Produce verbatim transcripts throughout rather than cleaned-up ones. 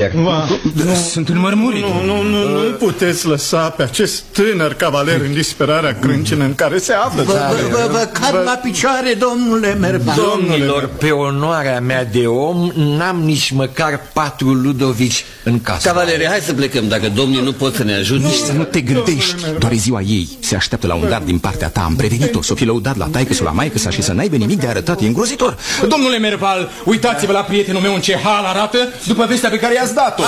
cavaler. Sunt în mărmurii. Nu, nu, nu, nu puteți lăsa pe acest tânăr cavaler în disperarea crâncenă în care se află. Vă cad la picioare, domnule Merval. Domnilor, pe onoarea mea de om, n-am nici măcar patru Ludovici în casă. Cavalere, hai să plecăm, dacă domnii nu pot să ne ajute. Nici să nu te gândești, doar e ziua ei. Se așteaptă la un dar din partea ta. Am prevenit-o, să o fi lăudat la taică-s la maică-sa și să n-aibă nimic de arătat. E îngrozitor. Domnule Merval, uitați-vă la prietenul meu în ce hal arată după vestea pe care i-ați dat-o.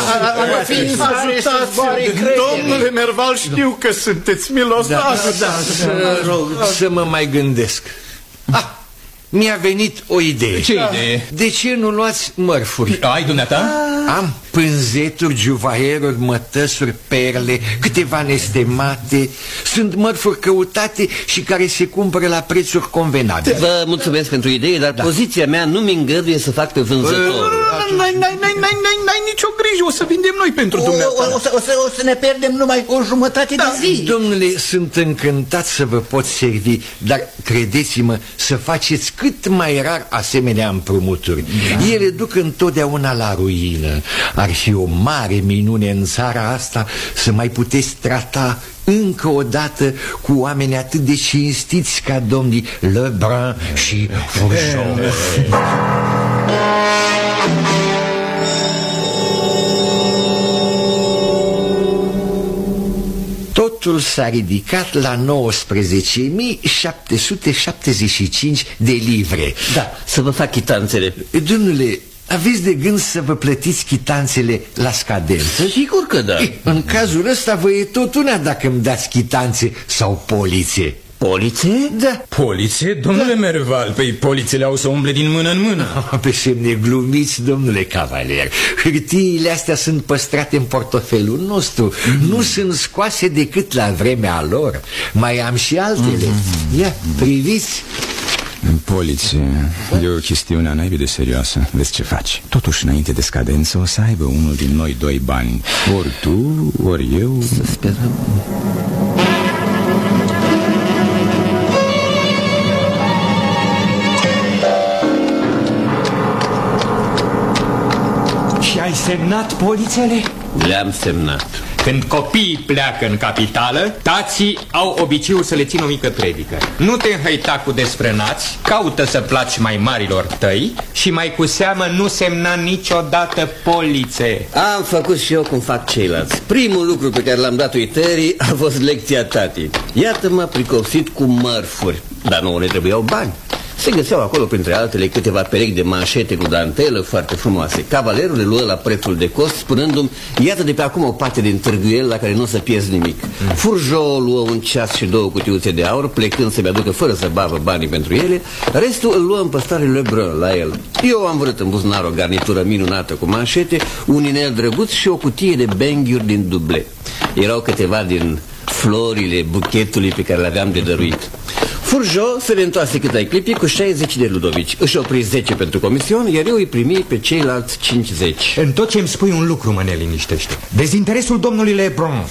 Domnule Merval, știu că sunteți milos. Să rog să mă mai gândesc. Ah, mi-a venit o idee. Ce idee? De ce nu luați mărfuri? Ai dumneata? Am pânzeturi, juvaieruri, mătăsuri, perle, câteva nestemate. Sunt mărfuri căutate și care se cumpără la prețuri convenabile. Vă mulțumesc pentru idee, dar da. poziția mea nu mi îngăduie să fac pe vânzător. N-ai nicio grijă, o să vindem noi pentru dumneata. O, o, o, să, o să ne pierdem numai o jumătate da, de zi. Domnule, sunt încântat să vă pot servi, dar credeți-mă, să faceți cât mai rar asemenea împrumuturi. Da. Ele duc întotdeauna la ruină. Ar fi o mare minune în țara asta să mai puteți trata încă o dată cu oameni atât de cinstiți ca domnii Lebrun și Fourgeau. Totul s-a ridicat la nouăsprezece mii șapte sute șaptezeci și cinci de livre. Da, să vă fac chitanțele. Domnule, aveți de gând să vă plătiți chitanțele la scadență? Sigur că da. E, în cazul ăsta vă e tot una dacă îmi dați chitanțe sau polițe. Polițe? Da. Polițe? Domnule da. Merval, păi polițele au să umble din mână în mână. Pe semne glumiți, domnule cavaler. Hârtiile astea sunt păstrate în portofelul nostru. Mm. Nu sunt scoase decât la vremea lor. Mai am și altele. Mm. Ia, priviți. Poliție, e o chestiune naibii de serioasă. Vezi ce faci. Totuși, înainte de scadență, o să aibă unul din noi doi bani. Ori tu, ori eu. Să sperăm. Și ai semnat polițele? Le-am semnat. Când copiii pleacă în capitală, tații au obiceiul să le țină o mică predică. Nu te înhăita cu desfrânați, caută să placi mai marilor tăi și mai cu seamă nu semna niciodată polițe. Am făcut și eu cum fac ceilalți. Primul lucru pe care l-am dat uitării a fost lecția tatii. Iată m-a pricopsit cu mărfuri, dar nouă ne trebuiau bani. Se găseau acolo, printre altele, câteva perechi de manșete cu dantelă foarte frumoase. Cavalerul le luă la prețul de cost, spunându-mi: iată de pe acum o parte din târguiel la care nu o să pierzi nimic. mm. Fourgeau luă un ceas și două cutiuțe de aur, plecând să-mi aducă fără să bavă banii pentru ele. Restul îl luă în păstare Lebrun la el. Eu am vrut în buzunar o garnitură minunată cu manșete, un inel drăguț și o cutie de benghiuri din duble. Erau câteva din florile buchetului pe care le-aveam de dăruit. Fourgeau se reîntoarse cât ai clipi cu șaizeci de ludovici. Își opri zece pentru comision, iar eu îi primi pe ceilalți cincizeci. În tot ce îmi spui un lucru mă neliniștește. Dezinteresul domnului Lebrun.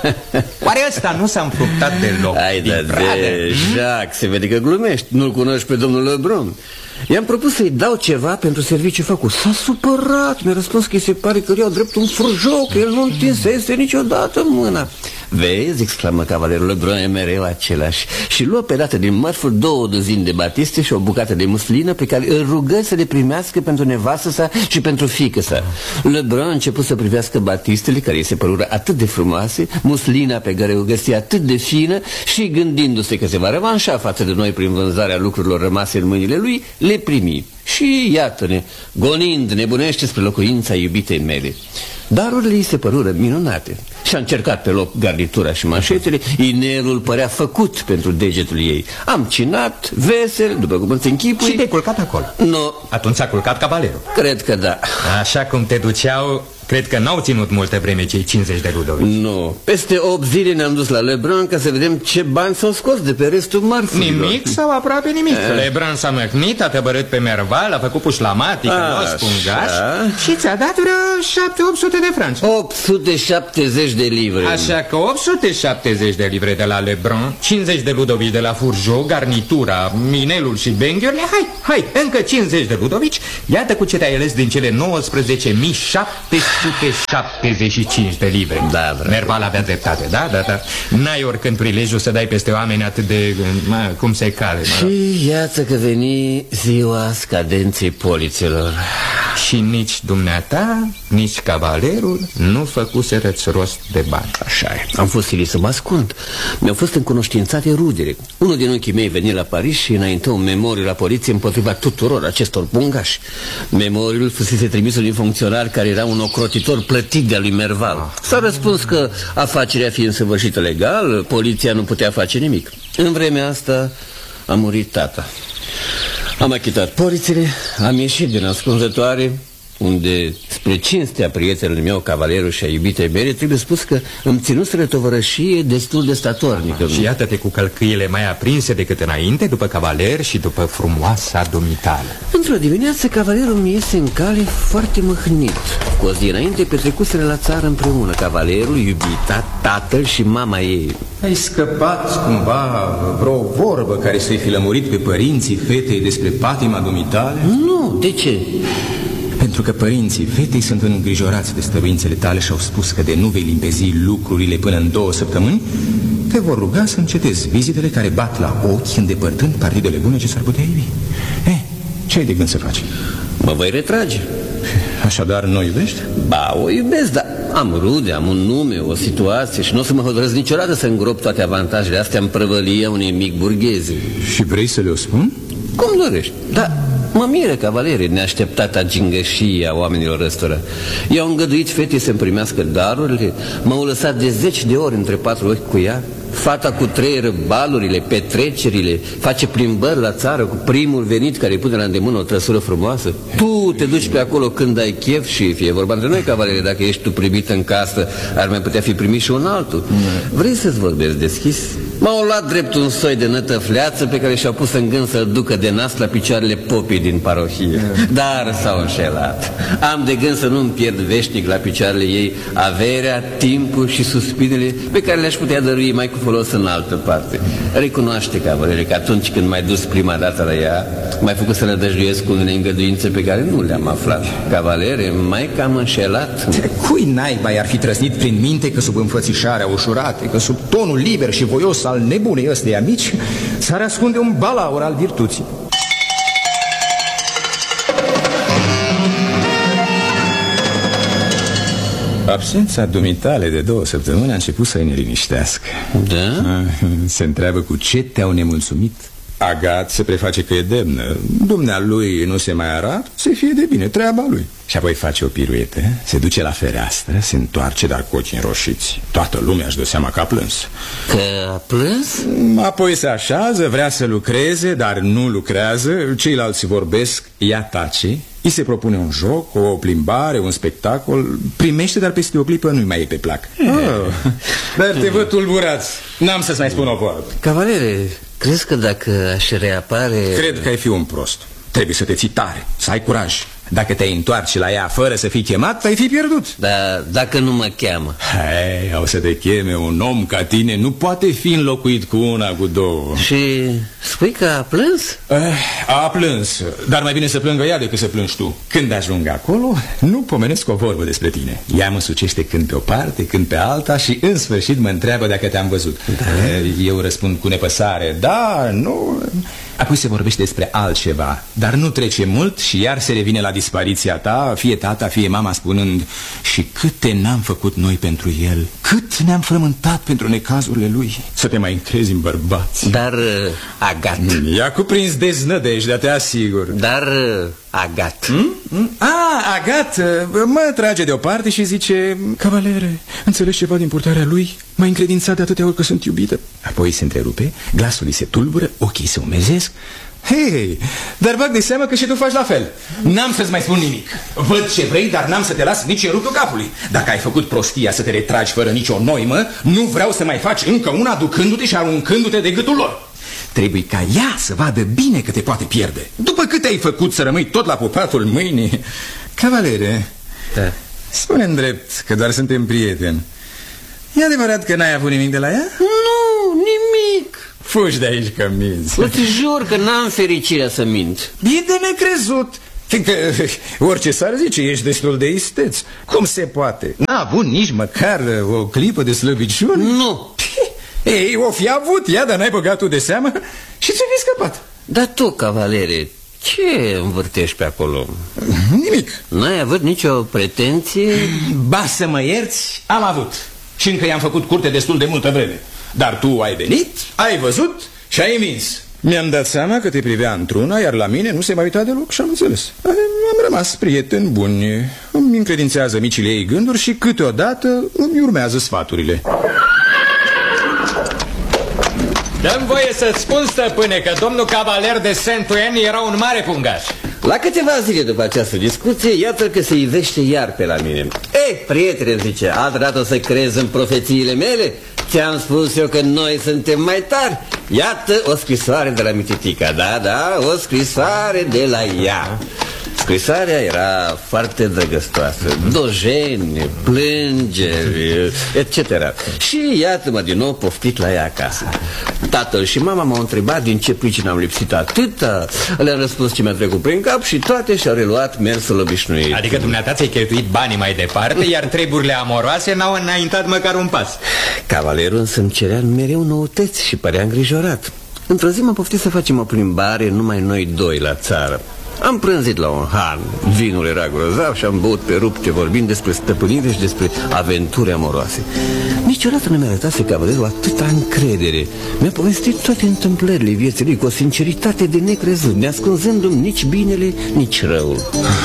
Oare ăsta nu s-a înfructat deloc? Hai de, de Jacques, se vede că glumești. Nu-l cunoști pe domnul Lebrun. I-am propus să-i dau ceva pentru serviciu făcut. S-a supărat, mi-a răspuns că îi se pare că iau drept un Fourgeau, că el nu întinsese niciodată mâna. Vezi, exclamă cavalerul Lebrun, e mereu același. Și luă pe dată din mărfuri două duzini de batiste și o bucată de muslină pe care îl rugă să le primească pentru nevastă sa și pentru fiică sa. Lebrun a început să privească batistele, care îi se părură atât de frumoase, muslina pe care o găsea atât de fină, și gândindu-se că se va revanșa față de noi prin vânzarea lucrurilor rămase în mâinile lui, le primi. Și iată-ne, gonind nebunește spre locuința iubitei mele. Darurile îi se părură minunate. Și-a încercat pe loc garnitura și manșetele. Inelul părea făcut pentru degetul ei. Am cinat, vesel, după cum îți închipui. Și te-ai culcat acolo? Nu. Atunci a culcat cavalerul? Cred că da. Așa cum te duceau, cred că n-au ținut multă vreme cei cincizeci de ludovici. Nu. Peste opt zile ne-am dus la Lebrun ca să vedem ce bani s-au scos de pe restul mărfurilor. Nimic sau aproape nimic. A. Lebrun s-a măcnit, a tăbărât pe Merval, a făcut pușlamatică, nu spungaș și ți-a dat vreo șapte-opt sute de franci. opt sute șaptezeci de livre. Așa că opt sute șaptezeci de livre de la Lebrun, cincizeci de ludovici de la Fourgeau, garnitura, minelul și benghiurile. Hai, hai, încă cincizeci de ludovici. Iată cu ce te-ai ales din cele nouăsprezece mii șapte sute șaptezeci și cinci de livre. Da, da. Merval avea dreptate, da, da, da. N-ai oricând prilejul să dai peste oameni atât de... Mă, cum se cale, mă. Și iată că veni ziua scadenței polițelor. Și nici dumneata, nici cavalerul nu făcuserăți rost de bani. Așa e. Am fost silit să mă ascund. Mi-au fost încunoștințate rudele. Unul din ochii mei veni la Paris și înainte un memoriu la poliție împotriva tuturor acestor pungași. Memoriul fusese trimis unui funcționar care era un ocrotitor plătit de-a lui Merval. S-a răspuns că afacerea fiind săvârșită legal, poliția nu putea face nimic. În vremea asta a murit tata. Am achitat polițele, am ieșit din ascunzătoare, unde, spre cinstea prietenului meu, cavalerul și a iubitei mele, trebuie spus că îmi ținuseră tovărășie destul de statornică. Și iată-te cu călcâiele mai aprinse decât înainte, după cavaler și după frumoasa dumitale. Într-o dimineață, cavalerul mi iese în cale foarte mâhnit. Cu o zi înainte petrecuseră la țară împreună cavalerul, iubita, tatăl și mama ei. Ai scăpat cumva vreo vorbă care să-i fi lămurit pe părinții fetei despre patima dumitale? Nu, de ce? Pentru că părinții fetei sunt îngrijorați de stăruințele tale și au spus că de nu vei limpezi lucrurile până în două săptămâni, te vor ruga să încetezi vizitele care bat la ochi, îndepărtând partidele bune ce s-ar putea iubi. Eh, ce ai de gând să faci? Mă voi retrage. Așadar, nu o iubești? Ba, o iubesc, dar am rude, am un nume, o situație și nu o să mă hotărăsc niciodată să îngrop toate avantajele astea în prăvălia unei mic burgheze. Și vrei să le-o spun? Cum dorești, da. Mă miră, cavalerii, neașteptata gingășie a oamenilor ăstora. I-au îngăduit fetei să-mi primească darurile, m-au lăsat de zeci de ori între patru ochi cu ea. Fata cu treier balurile, petrecerile, face plimbări la țară cu primul venit care îi pune la îndemână o trăsură frumoasă. Tu te duci pe acolo când ai chef și fie vorba între noi, cavalerie, dacă ești tu primit în casă, ar mai putea fi primit și un altul. Mm. Vrei să-ți vorbesc deschis? M-au luat drept un soi de nătăfleață pe care și-au pus în gând să-l ducă de nas la picioarele popii din parohie. Mm. Dar s-au înșelat. Am de gând să nu-mi pierd veșnic la picioarele ei averea, timpul și suspinele pe care le-aș putea dărui mai cu folos în altă parte. Recunoaște, cavaliere, că atunci când m-ai dus prima dată la ea, m-ai făcut să nădăjduiesc unele îngăduințe pe care nu le-am aflat. Cavalere, mai cam înșelat. Cui naiba i-ar fi trăsnit prin minte că sub înfățișarea ușurate, că sub tonul liber și voios al nebunei ăstei amici s-ar ascunde un balaur al virtuții? Absența dumitale de două săptămâni a început să-i neliniștească. Da? Se întreabă cu ce te-au nemulțumit. Agat se preface că e demnă. Dumnealui nu se mai arată, să fie de bine, treaba lui. Și apoi face o piruetă, se duce la fereastră, se întoarce, dar cu ochii înroșiți. Toată lumea își dă seama că a plâns. Că a plâns? Apoi se așează, vrea să lucreze, dar nu lucrează. Ceilalți vorbesc, ea tace. Îi se propune un joc, o plimbare, un spectacol. Primește, dar peste o clipă nu-i mai e pe plac. Oh. Dar te văd tulburat. N-am să-ți mai spun o vorbă. Cavalere, crezi că dacă aș reapare... Cred că ai fi un prost. Trebuie să te ții tare, să ai curaj. Dacă te întoarci la ea fără să fii chemat, ai fi pierdut. Dar dacă nu mă cheamă? Hai, o să te cheme. Un om ca tine nu poate fi înlocuit cu una, cu două. Și spui că a plâns? A plâns, dar mai bine să plângă ea decât să plângi tu. Când ajung acolo, nu pomenesc o vorbă despre tine. Ea mă sucește când pe o parte, când pe alta și în sfârșit mă întreabă dacă te-am văzut. Da. Eu răspund cu nepăsare, da, nu... Apoi se vorbește despre altceva, dar nu trece mult și iar se revine la dispariția ta, fie tata, fie mama, spunând: și câte n-am făcut noi pentru el, cât ne-am frământat pentru necazurile lui. Să te mai încrezi în bărbați. Dar uh, Agat i-a cuprins deznădejdea, te asigur. Dar uh, Agat hmm? Hmm? Ah, Agat mă trage deoparte și zice: cavalere, înțelegi ceva din purtarea lui? M-a încredințat de atâtea ori că sunt iubită. Apoi se întrerupe, glasul îi se tulbură, ochii se umezesc. Hei, dar bag de seamă că și tu faci la fel. N-am să-ți mai spun nimic. Văd ce vrei, dar n-am să te las nici în ruptul capului. Dacă ai făcut prostia să te retragi fără nicio noimă, nu vreau să mai faci încă una ducându-te și aruncându-te de gâtul lor. Trebuie ca ea să vadă bine că te poate pierde. După cât ai făcut să rămâi tot la pupatul mâinii. Cavalere, da. Spune-mi drept că doar suntem prieteni. E adevărat că n-ai avut nimic de la ea? Nu, nimic. Fugi de aici că minți. Îți jur că n-am fericirea să mint. E de necrezut. Fiindcă, orice s-ar zice, ești destul de isteț. Cum se poate? N-a avut nici măcar o clipă de slăbiciune? Nu. Ei, o fi avut, ia, dar n-ai băgat tu de seamă și ți-ai fi scăpat. Dar tu, cavalere, ce învârtești pe acolo? Nimic. N-ai avut nicio pretenție? Ba, să mă ierți, am avut. Și încă i-am făcut curte destul de multă vreme. Dar tu ai venit, ai văzut și ai învins. Mi-am dat seama că te privea într-una, iar la mine nu se mai uita deloc și am înțeles. Am rămas prieteni buni, îmi încredințează micile ei gânduri și câteodată îmi urmează sfaturile. Dă-mi voie să-ți spun, stăpâne, că domnul cavaler de Saint-Ouen era un mare pungaș. La câteva zile după această discuție, iată că se ivește iar pe la mine. Ei, prietene, zice, altă dată o să crezi în profețiile mele? Ți-am spus eu că noi suntem mai tari. Iată o scrisoare de la Mititica, da, da, o scrisoare de la ea. Scrisoarea era foarte drăgăstoasă, dojeni, plângeri, et cetera. Și iată-mă din nou poftit la ea acasă. Tatăl și mama m-au întrebat din ce pricină am lipsit atâta. Le-am răspuns ce mi-a trecut prin cap și toate și-au reluat mersul obișnuit. Adică dumneata ți-ai cheltuit banii mai departe, iar treburile amoroase n-au înaintat măcar un pas. Cavalerul însă îmi cerea mereu noutăți și părea îngrijorat. Într-o zi m-a poftit să facem o plimbare numai noi doi la țară. Am prânzit la un han, vinul era grozav și am băut pe rupte vorbind despre stăpânire și despre aventuri amoroase. Niciodată nu mi-a arătat cavalerul atâta încredere. Mi-a povestit toate întâmplările vieții lui cu o sinceritate de necrezut, neascunzându-mi nici binele, nici răul.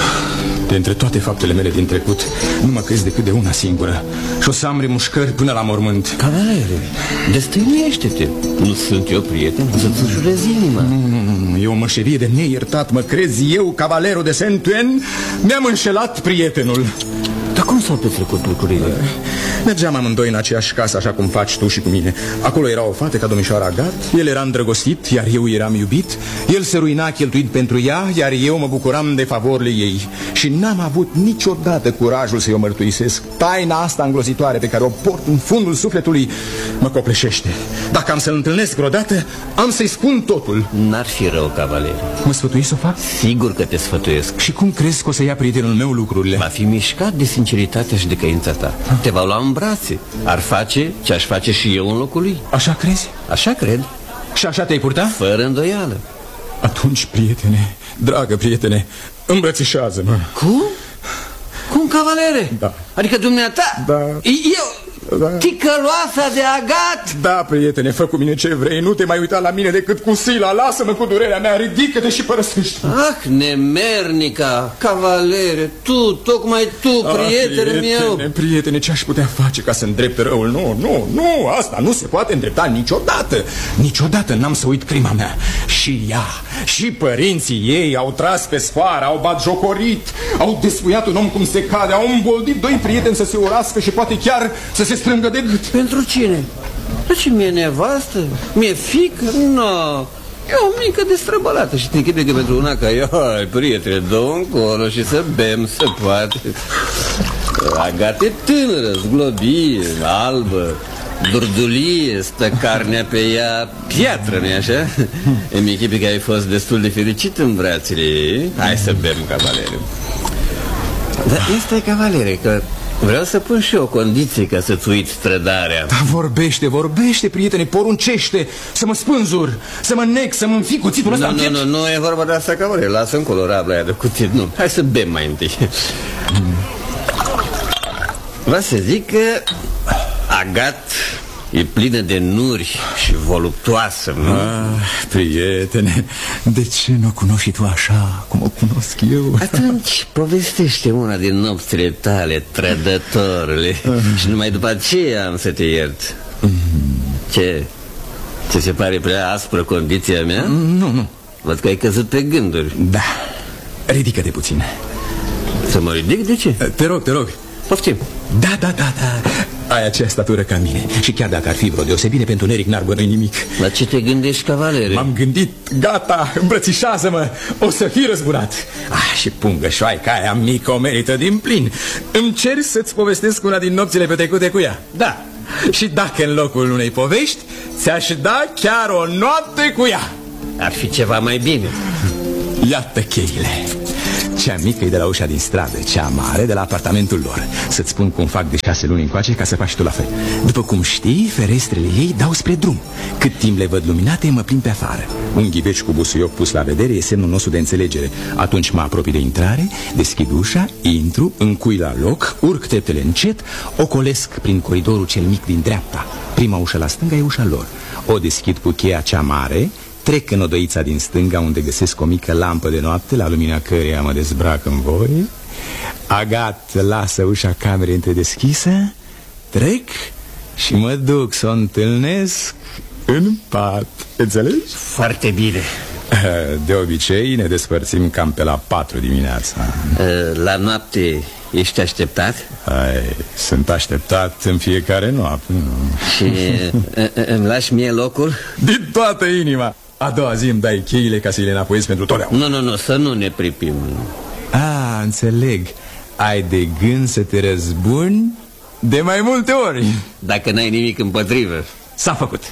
De între toate faptele mele din trecut, nu mă crezi decât de una singură și o să am remușcări până la mormânt. Cavalere, destăinuiește-te. Nu sunt eu prieten, o să-ți ușurez inima. Nu, nu, nu, e o mășerie de neiertat. Mă crezi eu, cavalerul de Saint-Ouen? Mi-am înșelat prietenul. Dar cum s-au petrecut lucrurile? Mergeam amândoi în aceeași casă, așa cum faci tu și cu mine. Acolo era o fată ca domnișoara Agat. El era îndrăgostit, iar eu eram iubit. El se ruina cheltuind pentru ea, iar eu mă bucuram de favorile ei. Și n-am avut niciodată curajul să-i o mărturisesc. Taina asta îngrozitoare pe care o port în fundul sufletului mă copleșește. Dacă am să-l întâlnesc vreodată, am să-i spun totul. N-ar fi rău, cavaler. Mă sfătui să o fac? Sigur că te sfătuiesc. Și cum crezi că o să ia prietenul meu lucrurile? Va fi mișcat de sinceritatea și de căința ta. Te va lua în brațe. Ar face ce aș face și eu în locul lui. Așa crezi? Așa cred. Și așa te-ai purta? Fără îndoială. Atunci, prietene, dragă prietene, îmbrățișează-mă. Cum? Cum, cavalere? Da. Adică dumneata? Da. Eu... Da. Ticăloasa de Agat? Da, prietene, fă cu mine ce vrei. Nu te mai uita la mine decât cu sila. Lasă-mă cu durerea mea, ridică-te și părăsește. Ah, nemernica, cavalere, tu, tocmai tu, ah, prietene meu. Prietene, prietene, ce-aș putea face ca să îndrepte răul? Nu, nu, nu, asta nu se poate îndrepta niciodată. Niciodată n-am să uit crima mea. Și ea, și părinții ei au tras pe sfoară, au batjocorit, au despuiat un om cum se cade, au îmboldit doi prieteni să se urască și poate chiar să se strângă de gât. Pentru cine? Dar ce, mie nevastă? Mie fică? Nu. E o mică destrăbălată și te închide că pentru una ca eu, hai, prietene, dă-o încolo și să bem, să poate. Agat e tânără, zglobie, albă, durdulie, stă carnea pe ea piatră, nu-i așa? Îmi închipi că ai fost destul de fericit în brațele ei. Hai să bem, cavalere. Dar este, cavalere, că vreau să pun și eu o condiție ca să-ți uiți trădarea. Da, vorbește, vorbește, prietene, poruncește să mă spânzur, să mă nec, să mă înfic cuțitul ăsta. Nu, nu, nu, nu e vorba de asta, cavalere. Lasă încolo rabla aia de cuțit, nu. Hai să bem mai întâi. Vreau să zic că Agat e plină de nuri și voluptoasă, nu? Ah, prietene, de ce nu o cunoști și tu așa cum o cunosc eu? Atunci povestește una din nopțile tale, trădătorule. Și numai după aceea am să te iert. Ce? Ți se pare prea aspră condiția mea? Nu, nu. Văd că ai căzut pe gânduri. Da, ridică-te puțin. Să mă ridic? De ce? Te rog, te rog. Poftim. Da, da, da, da. Ai aceeași statură ca mine. Și chiar dacă ar fi vreo deosebire, pentru Neric n-ar bănui nimic. La ce te gândești, cavalere? M-am gândit, gata, îmbrățișează-mă. O să fii răzbunat. Ah, și pungășoaica aia mică o merită din plin. Îmi ceri să-ți povestesc una din nopțile petrecute cu ea. Da. Și dacă în locul unei povești ți-aș da chiar o noapte cu ea, ar fi ceva mai bine. Iată cheile. Cea mică e de la ușa din stradă, cea mare de la apartamentul lor. Să-ți spun cum fac de șase luni încoace ca să faci tu la fel. După cum știi, ferestrele ei dau spre drum. Cât timp le văd luminate, mă plimb pe afară. Un ghiveci cu busuioc pus la vedere e semnul nostru de înțelegere. Atunci mă apropii de intrare, deschid ușa, intru, încui la loc, urc treptele încet, ocolesc prin coridorul cel mic din dreapta. Prima ușă la stânga e ușa lor. O deschid cu cheia cea mare, trec în odăița din stânga, unde găsesc o mică lampă de noapte, la lumina căreia mă dezbrac în voie. Agat lasă ușa camerei întredeschisă, trec și mă duc să o întâlnesc în pat. Înțelegi? Foarte bine. De obicei ne despărțim cam pe la patru dimineața. La noapte ești așteptat? Hai, sunt așteptat în fiecare noapte. Și îmi lași mie locul? Din toată inima. A doua zi îmi dai cheile ca să le înapoiezi pentru totdeauna. Nu, nu, nu, să nu ne pripim. Ah, înțeleg. Ai de gând să te răzbuni de mai multe ori. Dacă n-ai nimic împotrivă. S-a făcut.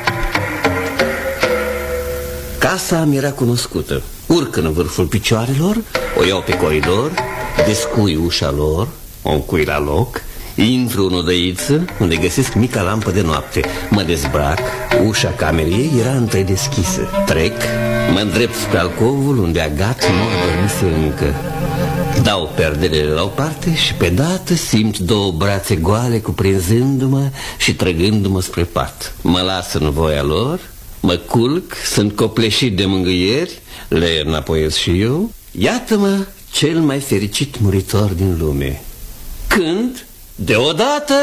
Casa mi era cunoscută. Urc în vârful picioarelor, o iau pe coridor, descui ușa lor, o încui la loc, intru în odăiță unde găsesc mica lampă de noapte. Mă dezbrac, ușa camerei era întredeschisă. Trec, mă îndrept spre alcovul unde Agat nu adormise încă. Dau perdelele la o parte și pe dată simt două brațe goale cuprinzându-mă și trăgându-mă spre pat. Mă las în voia lor, mă culc, sunt copleșit de mângâieri, le înapoiez și eu. Iată-mă cel mai fericit muritor din lume, când, deodată,